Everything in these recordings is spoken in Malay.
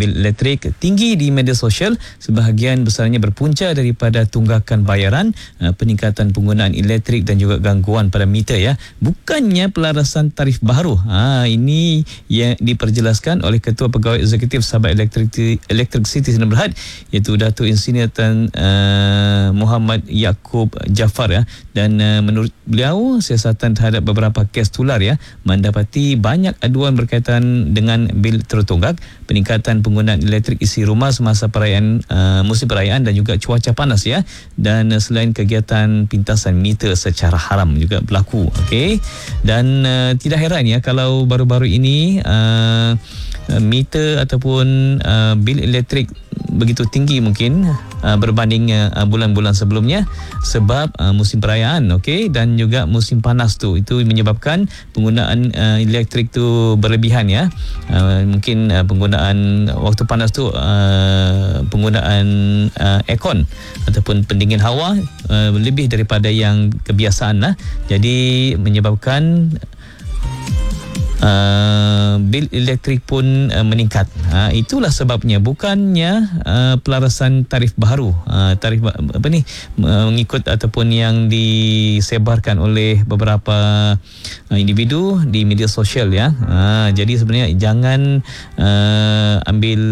bil elektrik tinggi di media sosial. Sebahagian besarnya berpunca daripada tunggakan bayaran, peningkatan penggunaan elektrik dan juga gangguan pada meter ya. Bukannya pelarasan tarif baru. Ini yang diperjelaskan oleh Ketua Pegawai Eksekutif Sabah Electricity Sdn Bhd, iaitu Datuk Insinyur Tan Muhammad Yaakob Jaafar ya. Dan menurut beliau, siasatan terhadap beberapa kes tular ya mendapati banyak aduan berkaitan dengan bil tertunggak, peningkatan penggunaan elektrik isi rumah semasa perayaan musim perayaan dan juga cuaca panas ya. Dan selain kegiatan pintasan meter secara haram juga berlaku. Okey. Dan tidak heran ya kalau baru-baru ini meter ataupun bil elektrik begitu tinggi mungkin berbanding bulan-bulan sebelumnya sebab musim perayaan, okey, dan juga musim panas tu, itu menyebabkan penggunaan elektrik tu berlebihan ya. Mungkin penggunaan waktu panas tu penggunaan aircon ataupun pendingin hawa lebih daripada yang kebiasaan lah. Jadi menyebabkan bil elektrik pun meningkat. Itulah sebabnya, bukannya pelarasan tarif baru. Tarif apa ni mengikut ataupun yang disebarkan oleh beberapa individu di media sosial ya. Jadi sebenarnya jangan ambil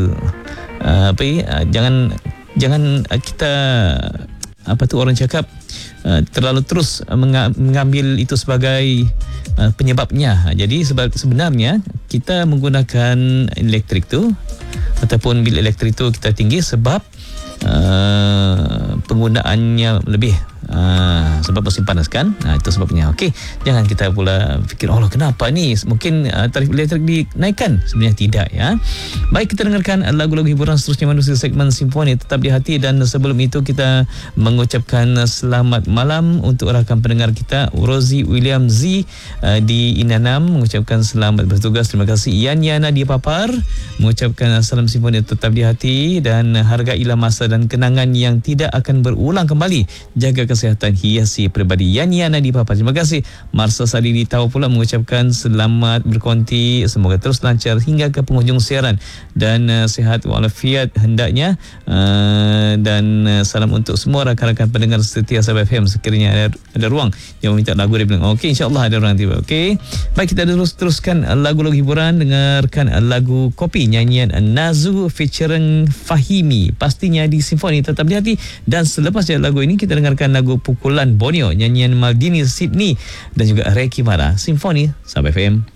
jangan kita orang cakap terlalu terus mengambil itu sebagai penyebabnya. Jadi sebenarnya kita menggunakan elektrik tu ataupun bil elektrik tu kita tinggi sebab penggunaannya lebih sebab musim panas kan. Itu sebabnya. Okey, jangan kita pula fikir kenapa ni mungkin tarif elektrik dinaikkan. Sebenarnya tidak ya. Baik, kita dengarkan lagu-lagu hiburan seterusnya menuju segmen Simfoni Tetap di Hati. Dan sebelum itu kita mengucapkan selamat malam untuk rakan pendengar kita Rozi William Z di Inanam, mengucapkan selamat bertugas. Terima kasih. Yana di Papar mengucapkan salam Simfoni Tetap di Hati dan hargailah masa dan kenangan yang tidak akan berulang kembali. Jaga kesihatan, hiasi peribadi. Yana di Papar. Terima kasih. Marsa Salidi tahu pula mengucapkan selamat berkonti, semoga terus lancar hingga ke penghujung siaran dan sihat walafiat hendaknya. Dan salam untuk semua rakan-rakan pendengar setia Sabah FM. Sekiranya ada ruang yang meminta lagu, dia bilang okey, insyaAllah ada orang tiba. Okey, baik, kita teruskan lagu-lagu hiburan. Dengarkan lagu Kopi, nyanyian Nazu featuring Fahimi, pastinya di Simfoni Tetap di Hati. Dan selepas lagu ini kita dengarkan lagu Pukulan Borneo, nyanyian Maldini Sydney dan juga Reki Mara. Simfoni Sabah FM.